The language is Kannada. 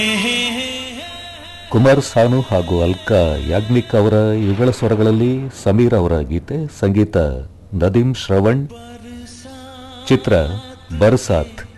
ಕುಮಾರ್ ಸಾನು ಹಾಗೂ ಅಲ್ಕಾ ಯಾಗ್ನಿಕ್ ಅವರ ಯುಗಳ ಸ್ವರಗಳಲ್ಲಿ ಸಮೀರ್ ಅವರ ಗೀತೆ, ಸಂಗೀತ ನದೀಮ್ ಶ್ರವಣ್, ಚಿತ್ರ ಬರ್ಸಾತ್.